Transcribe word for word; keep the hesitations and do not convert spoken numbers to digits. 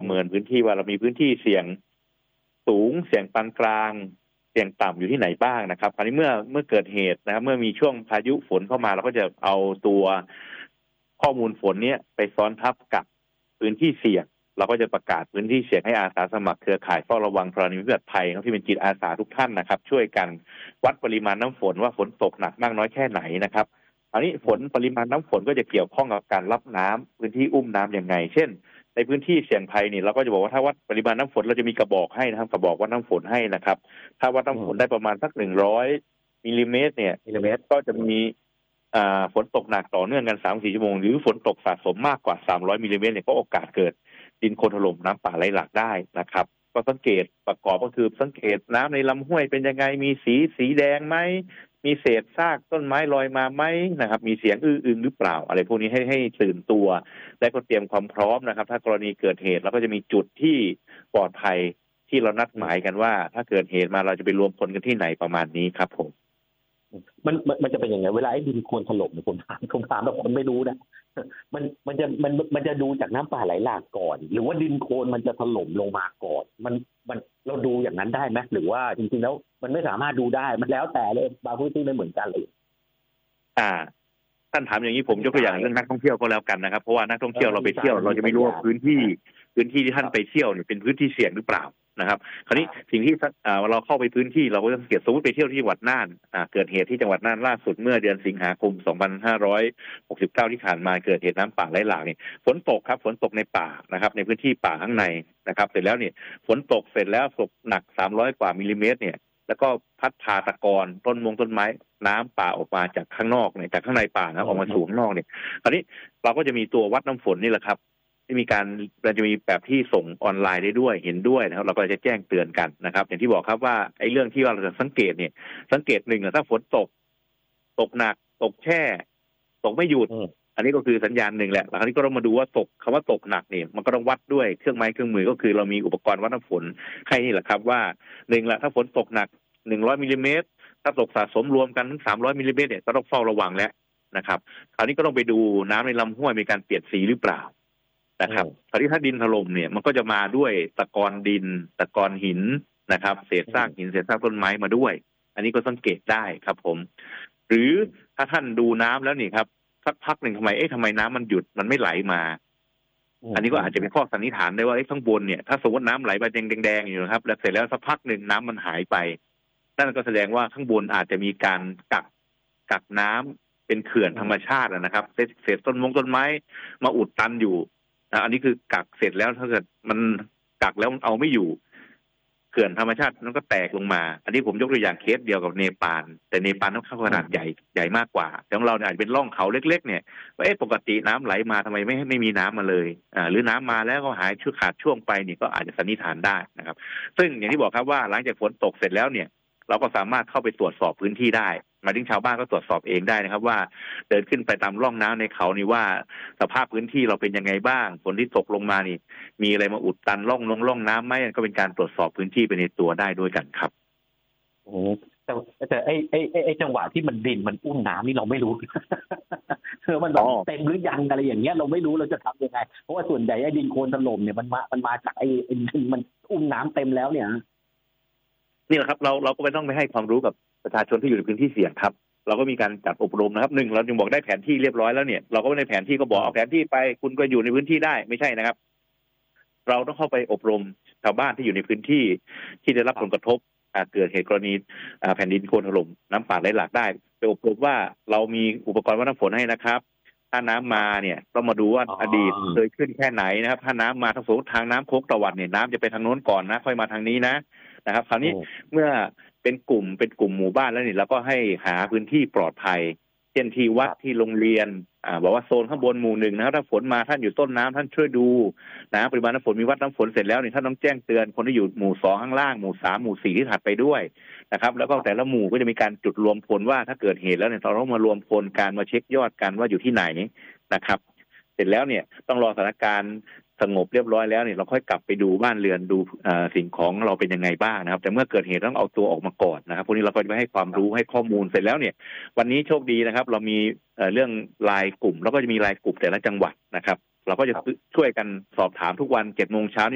เมินพื้นที่ว่าเรามีพื้นที่เสี่ยงสูงเสี่ยงปานกลางเสี่ยงต่ำอยู่ที่ไหนบ้างนะครับคราวนี้เมื่อเมื่อเกิดเหตุนะครับเมื่อมีช่วงพายุฝนเข้ามาเราก็จะเอาตัวข้อมูลฝนเนี้ยไปซ้อนทับกับพื้นที่เสี่ยงเราก็จะประกาศพื้นที่เสี่ยงให้อาสาสมัครเครือข่ายเฝ้าระวังธรณีวิบัติภัยที่เป็นจิตอาสาทุกท่านนะครับช่วยกันวัดปริมาณน้ำฝนว่าฝนตกหนักมากน้อยแค่ไหนนะครับอันนี้ฝนปริมาณน้ำฝนก็จะเกี่ยวข้องกับการรับน้ำพื้นที่อุ้มน้ำยังไงเช่นในพื้นที่เสี่ยงภัยนี่เราก็จะบอกว่าถ้าวัดปริมาณน้ำฝนเราจะมีกระบอกให้นะครับกระบอกวัดน้ำฝนให้นะครับถ้าวัดน้ำฝนได้ประมาณสักหนึ่งร้อยมิลลิเมตรเนี่ยมิลลิเมตรก็จะมีอ่าฝนตกหนักต่อเนื่องกัน สามถึงสี่ ชั่วโมงหรือฝนตกสะสมมากกว่าสามร้อยมิลลิเมตรเนี่ยก็โอกาสเกิดดินโคลนถล่มน้ำป่าไหลหลากได้นะครับก็สังเกตประกอบก็คือสังเกตน้ำในลำห้วยเป็นยังไงมีสีสีแดงไหมมีเศษซากต้นไม้ลอยมาไหมนะครับมีเสียงอื้ออึงหรือเปล่าอะไรพวกนี้ให้ให้ตื่นตัวและก็เตรียมความพร้อมนะครับถ้ากรณีเกิดเหตุเราก็จะมีจุดที่ปลอดภัยที่เรานัดหมายกันว่าถ้าเกิดเหตุมาเราจะไปรวมพลกันที่ไหนประมาณนี้ครับผมมันมันมันจะเป็นยังไงเวลาไอ้ดินโคลนถล่มเนี่ยผมถามผมถามแบบคนไม่รู้นะมันมันจะมันมันจะดูจากน้ำป่าไหลหลากก่อนหรือว่าดินโคลนมันจะถล่มลงมาก่อนมันมันเราดูอย่างนั้นได้ไหมหรือว่าจริงๆแล้วมันไม่สามารถดูได้มันแล้วแต่เลยบางพื้นที่ไม่เหมือนกันเลยอ่าท่านถามอย่างนี้ผมยกตัวอย่างเรื่องนักท่องเที่ยวก็แล้วกันนะครับเพราะว่านักท่องเที่ยวเราไปเที่ยวเราจะไม่รู้ว่าพื้นที่พื้นที่ที่ท่านไปเที่ยวเนี่ยเป็นพื้นที่เสี่ยงหรือเปล่านะครับคราวนี้สิ่งที่เราเข้าไปพื้นที่เราก็ต้องสังเกตสมมติไปเที่ยวที่จังหวัดน่านเกิดเหตุที่จังหวัดน่านล่าสุดเมื่อเดือนสิงหาคมสองพันห้าร้อยหกสิบเก้าที่ผ่านมาเกิดเหตุน้ำป่าไหลหลากเนี่ยฝนตกครับฝนตกในป่านะครับในพื้นที่ป่าข้างในนะครับเสร็จแล้วเนี่ยฝนตกเสร็จแล้วตกหนักสามร้อยกว่ามิลลิเมตรเนี่ยแล้วก็พัดพาตะกอนต้นมงต้นไม้น้ำป่าออกมาจากข้างนอกเนี่ยจากข้างในป่านะออกมาสู่ข้างนอกเนี่ยคราวนี้เราก็จะมีตัววัดน้ำฝนนี่แหละครับที่มีการเราจะมีแบบที่ส่งออนไลน์ได้ด้วยเห็นด้วยนะครับเราก็จะแจ้งเตือนกันนะครับอย่างที่บอกครับว่าไอ้เรื่องที่ว่าเราจะสังเกตเนี่ยสังเกตหนึ่งถ้าฝนตกตกหนักตกแช่ตกไม่หยุดอันนี้ก็คือสัญญาณหนึ่งแหละแล้วคราวนี้ก็ต้องมาดูว่าตกคำว่าตกหนักเนี่ยมันก็ต้องวัดด้วยเครื่องไม้เครื่องมือก็คือเรามีอุปกรณ์วัดน้ำฝนให้นี่แหละครับว่าหนึ่งละถ้าฝนตกหนักหนึ่งร้อยมิลลิเมตรถ้าตกสะสมรวมกันถึงสามร้อยมิลลิเมตรเนี่ยก็ต้องเฝ้าระวังแล้วนะครับคราวนี้ก็ต้องไปดูน้ำในลำห้วยมีการเปลี่ยนสีหรือเปล่านะครับคราวนี้ถ้าดินถล่มเนี่ยมันก็จะมาด้วยตะกอนดินตะกอนหินนะครับเศษซากหินเศษซากต้นไม้มาด้วยอันนี้ก็สังเกตได้ครับผมหรือถ้าท่านดูน้ำแล้วนี่ครับสักพักหนึ่งทำไมเอ๊ะทำไมน้ำมันหยุดมันไม่ไหลมาอันนี้ก็อาจจะเป็นข้อสันนิษฐานได้ว่าไอ้ข้างบนเนี่ยถ้าสมมติน้ำไหลไปแดงๆอยู่นะครับแล้วเสร็จแล้วสักพักหนึ่งน้ำมันหายไปนั่นก็แสดงว่าข้างบนอาจจะมีการกักกักน้ำเป็นเขื่อนธรรมชาตินะครับเศษต้นมงต้นไม้มาอุดตันอยู่อันนี้คือกักเสร็จแล้วถ้าเกิดมันกักแล้วเอาไม่อยู่เขื่อนธรรมชาตินั้นก็แตกลงมาอันนี้ผมยกตัวอย่างเคสเดียวกับเนปาลแต่เนปาลต้องเข้าขนาดใหญ่ใหญ่มากกว่าแต่ของเราเนี่ยอาจจะเป็นร่องเขาเล็กๆเนี่ยว่าเอ๊ะปกติน้ำไหลมาทำไมไม่ไม่มีน้ำมาเลยอ่าหรือน้ำมาแล้วก็หายช่วขาดช่วงไปนี่ก็อาจจะสันนิษฐานได้นะครับซึ่งอย่างที่บอกครับว่าหลังจากฝนตกเสร็จแล้วเนี่ยเราก็สามารถเข้าไปตรวจสอบพื้นที่ได้มาถึงชาวบ้านก็ตรวจสอบเองได้นะครับว่าเดินขึ้นไปตามร่องน้ำในเขานี่ว่าสภาพพื้นที่เราเป็นยังไงบ้างฝนที่ตกลงมานี่มีอะไรมาอุดตันร่องลงร่องน้ำไหมก็เป็นการตรวจสอบพื้นที่ไปในตัวได้ด้วยกันครับโอ้แต่แต่ไอ้ไอ้ไอ้จังหวะที่มันดินมันอุ้มน้ำนี่เราไม่รู้เออมันเต็มหรือยังอะไรอย่างเงี้ยเราไม่รู้เราจะทำยังไงเพราะว่าส่วนใหญ่ไอ้ดินโคลนถล่มเนี่ยมันมามันมาจากไอ้มันอุ้มน้ำเต็มแล้วเนี่ยนี่แหละครับเราเราก็ไม่ต้องไปให้ความรู้กับประชาชนที่อยู่ในพื้นที่เสี่ยงครับเราก็มีการจัดอบรมนะครับหนึ่งเราจึงบอกได้แผนที่เรียบร้อยแล้วเนี่ยเราก็ในแผนที่ก็บอกเอาแผนที่ไปคุณก็อยู่ในพื้นที่ได้ไม่ใช่นะครับเราต้องเข้าไปอบรมชาวบ้านที่อยู่ในพื้นที่ที่ได้รับผลกระทบเกิดเหตุกรณีแผ่นดินโคลนถล่มน้ำป่าไหลหลากได้ไปอบรมว่าเรามีอุปกรณ์วัดน้ำฝนให้นะครับถ้าน้ำมาเนี่ยต้องมาดูว่าอดีตเคยขึ้นแค่ไหนนะครับถ้าน้ำมาทางโซนทางน้ำโคกตะวันเนี่ยน้ำจะไปทางโน้นก่อนนะค่อยมาทางนี้นะนะครับคราวนี้เมื่อเป็นกลุ่มเป็นกลุ่มหมู่บ้านแล้วนี่เราก็ให้หาพื้นที่ปลอดภัยเช่นที่วัดที่โรงเรียนอ่าบอกว่าโซนข้างบนหมู่หนึ่งนะครับถ้าฝนมาท่านอยู่ต้นน้ำท่านช่วยดูนะปริมาณน้ำฝนมีวัดน้ำฝนเสร็จแล้วนี่ท่านต้องแจ้งเตือนคนที่อยู่หมู่สองข้างล่างหมู่สามหมู่สี่ที่ถัดไปด้วยนะครับแล้วก็แต่ละหมู่ก็จะมีการจุดรวมพลว่าถ้าเกิดเหตุแล้วเนี่ยเราต้องมารวมพลการมาเช็คยอดกันว่าอยู่ที่ไหนนะครับเสร็จแล้วเนี่ยต้องรอสถานการณ์สงบเรียบร้อยแล้วเนี่ยเราค่อยกลับไปดูบ้านเรือนดูสิ่งของเราเป็นยังไงบ้างนะครับแต่เมื่อเกิดเหตุต้องเอาตัวออกมาก่อนนะครับพวกนี้เราก็จะให้ความรู้ให้ข้อมูลเสร็จแล้วเนี่ยวันนี้โชคดีนะครับเรามีเรื่องรายกลุ่มแล้วก็จะมีรายกลุ่มแต่ละจังหวัดนะครับเราก็จะช่วยกันสอบถามทุกวันเจ็ดโมงเช้า